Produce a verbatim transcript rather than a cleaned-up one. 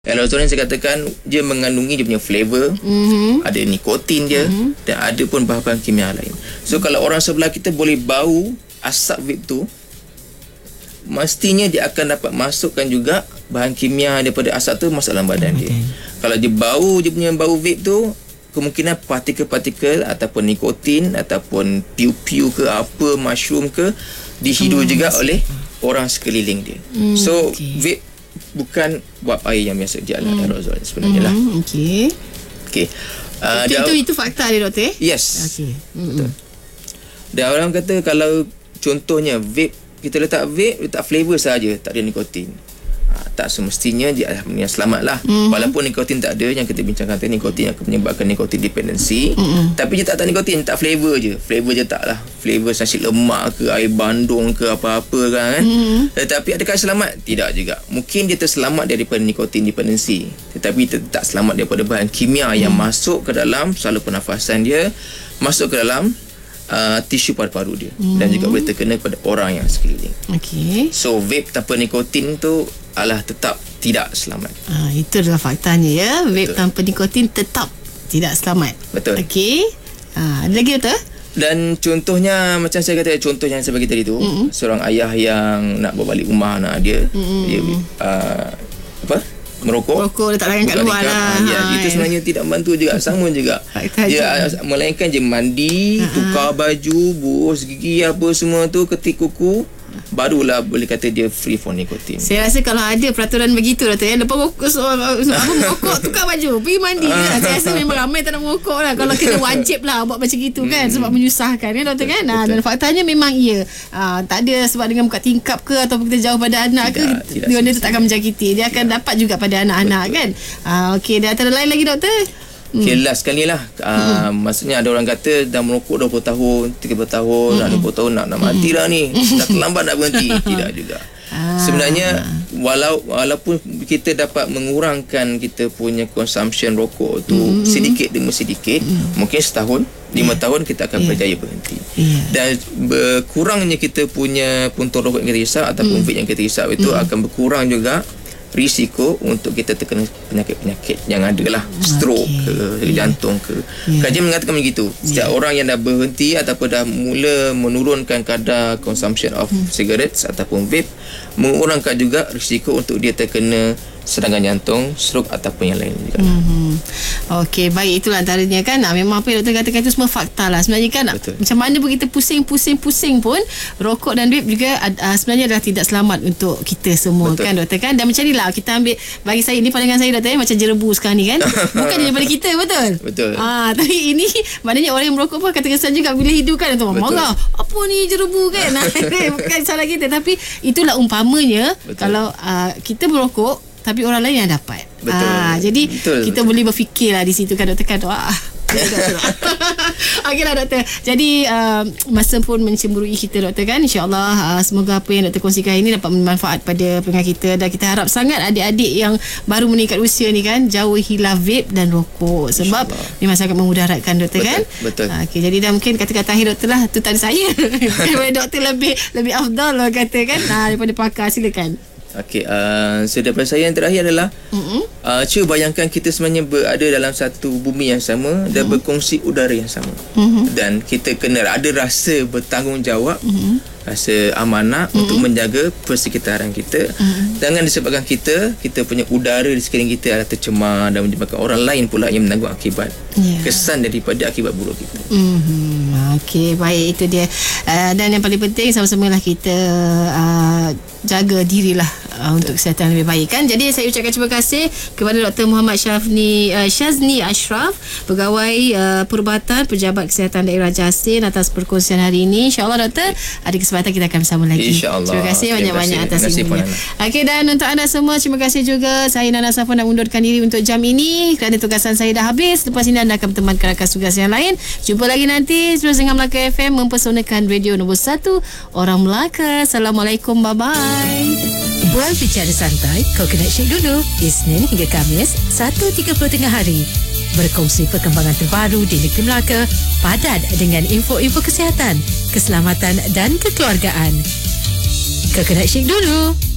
Kalau contohnya saya katakan dia mengandungi dia punya flavor, mm-hmm. ada nikotin dia, mm-hmm. dan ada pun bahan-bahan kimia lain. So kalau orang sebelah kita boleh bau asap vape tu, mestinya dia akan dapat masukkan juga bahan kimia daripada asap tu masuk dalam badan dia. Kalau dia bau, dia punya bau vape tu, kemungkinan partikel-partikel ataupun nikotin ataupun piu-piu ke apa, mushroom ke, dihidu hmm, juga masuk. oleh orang sekeliling dia. Hmm, so okay. vape bukan buat air yang biasa, dia adalah hmm. aerosol sebenarnya lah. Hmm, okey. Okey. Uh, itu, itu itu fakta dia, doktor eh? Yes. Okey. Hmm. Betul. Dan orang kata kalau contohnya vape, kita letak vape, letak flavor saja, tak ada nikotin. Ha, tak semestinya dia yang selamat lah. Mm-hmm. Walaupun nikotin tak ada, yang kita bincangkan tadi, nikotin yang akan menyebabkan nikotin dependency. Mm-hmm. Tapi dia tak tak nikotin, tak flavor je. Flavor je tak lah. Flavor nasi lemak ke, air bandung ke, apa-apa kan. Mm-hmm. Tetapi adakah selamat? Tidak juga. Mungkin dia terselamat daripada nikotin dependency, tetapi dia tak selamat daripada bahan kimia mm. yang masuk ke dalam saluran pernafasan dia, masuk ke dalam Uh, tisu paru-paru dia, hmm. dan juga boleh terkena kepada orang yang sekeliling. Okey. So vape tanpa nikotin tu adalah tetap tidak selamat. Ah, itu adalah faktanya ya. Vape Betul. tanpa nikotin tetap tidak selamat. Betul. Okey. Ah, ada lagi doktor? Dan contohnya macam saya kata, contoh yang saya bagi tadi tu, mm-hmm. seorang ayah yang nak bawa balik rumah anak dia, mm-hmm. dia uh, apa? merokok, merokok letak tangan kat luar lah. Ya, ha, itu sebenarnya ya. tidak membantu juga. Sama juga. Dia melainkan je mandi, ha, tukar baju, buruh gigi apa semua tu, ketik kuku, barulah boleh kata dia free from nikotin. Saya rasa kalau ada peraturan begitu doktor ya, lepas merokok, so, apa merokok tukar baju, pergi mandi lah. Saya rasa memang ramai tak nak merokok lah. Kalau kita wajib lah buat macam gitu kan, hmm. sebab menyusahkan ya doktor kan. Ha, dan faktanya memang iya. Ha, tak ada sebab dengan buka tingkap ke ataupun kita jauh pada anak tidak, ke, dia, dia tak akan menjangkiti. Dia akan tidak. dapat juga pada anak-anak. Betul. Kan. Ha, okey, dan antara lain lagi doktor? Okay, hmm. last sekali lah. Uh, hmm. Maksudnya ada orang kata dah merokok dua puluh tahun, tiga puluh tahun, hmm. nak dua puluh tahun nak, nak mati dah ni. Dah terlambat nak berhenti. Tidak juga. Ah. Sebenarnya walau walaupun kita dapat mengurangkan kita punya consumption rokok tu hmm. sedikit demi sedikit, hmm. mungkin setahun, lima yeah. tahun kita akan yeah. berjaya berhenti. Yeah. Dan berkurangnya kita punya puntung rokok yang kita hisap ataupun hmm. vape yang kita hisap itu hmm. akan berkurang juga risiko untuk kita terkena penyakit-penyakit yang ada lah, stroke okay. ke, yeah. jantung ke. Yeah. Kajian mengatakan begitu. Setiap yeah. orang yang dah berhenti ataupun dah mula menurunkan kadar consumption of hmm. cigarettes ataupun vape, mengurangkan juga risiko untuk dia terkena serangan jantung, stroke ataupun yang lain juga. Mm-hmm. Okey, baik, itulah antaranya kan. Nah, memang apa yang doktor katakan itu semua fakta lah. Sebenarnya kan, Betul. macam mana pun kita pusing-pusing-pusing pun, rokok dan vape juga uh, sebenarnya adalah tidak selamat untuk kita semua. Betul. Kan doktor kan. Dan macam ni lah kita ambil, bagi saya, ini pandangan saya doktor, macam jerebu sekarang ni kan. Bukan daripada kita, betul? Betul. Ah, tapi ini maknanya orang yang merokok pun kata kesan juga bila hidup kan, tu marah. Apa ni jerebu kan? Bukan salah kita, tapi itulah umpamanya. Betul. Kalau uh, kita merokok tapi orang lain yang dapat. Betul. Ah, jadi betul, kita betul. boleh berfikirlah di situ kan doktor kan. Wah. Okeylah doktor. Jadi uh, masa pun mencemburui kita doktor kan. InsyaAllah uh, semoga apa yang doktor kongsikan ini dapat bermanfaat pada pendengar kita. Dan kita harap sangat adik-adik yang baru meningkat usia ni kan, jauhilah vape dan rokok. Sebab memang sangat memudaratkan doktor. Betul, kan. Betul. Uh, okay, jadi dah mungkin kata-kata akhir doktor lah. Tu tadi saya. Doktor lebih lebih afdal lah kata kan. Uh, daripada pakar, silakan. Okey, uh, so daripada saya yang terakhir adalah mm-hmm. uh, cuba bayangkan kita sebenarnya berada dalam satu bumi yang sama, mm-hmm. dan berkongsi udara yang sama, mm-hmm. dan kita kena ada rasa bertanggungjawab, mm-hmm. rasa amanah, mm-hmm. untuk menjaga persekitaran kita. Mm-hmm. Jangan disebabkan kita kita punya udara di sekeliling kita adalah tercemar dan menyebabkan orang lain pula yang menanggung akibat, yeah. kesan daripada akibat buruk kita. Mm-hmm. Okey, baik, itu dia. Uh, dan yang paling penting sama-sama lah kita uh, jaga dirilah uh, untuk kesihatan lebih baik kan. Jadi saya ucapkan terima kasih kepada Doktor Muhammad Syafni uh, Syazni Ashraf, pegawai uh, perubatan Pejabat Kesihatan Daerah Jasin, atas perkongsian hari ini. InsyaAllah doktor ada kesempatan kita akan bersama lagi. InsyaAllah. Terima kasih banyak-banyak atas ilmunya. Okey, dan untuk anda semua terima kasih juga. Saya Nana Safwan nak mundurkan diri untuk jam ini kerana tugasan saya dah habis. Lepas ini anda akan bertemankan rakan tugas yang lain. Jumpa lagi nanti terus dengan Melaka F M, mempersonakan radio nombor satu Orang Melaka. Assalamualaikum, bye-bye. Buat bicara santai, kau kena syek dulu. Isnin hingga Khamis, satu tiga puluh tengah hari. Berkongsi perkembangan terbaru di negeri Melaka, padat dengan info-info kesihatan, keselamatan dan kekeluargaan. Kau kena syek dulu.